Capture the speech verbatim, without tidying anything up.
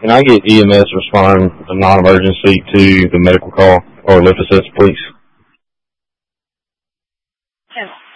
Can I get E M S respond a non-emergency to the medical call or lift assist, please?